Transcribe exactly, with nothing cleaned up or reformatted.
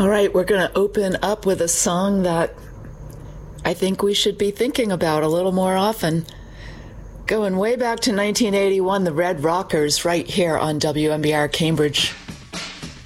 All right, we're going to open up with a song that I think we should be thinking about a little more often. Going way back to nineteen eighty-one, the Red Rockers, right here on W M B R Cambridge.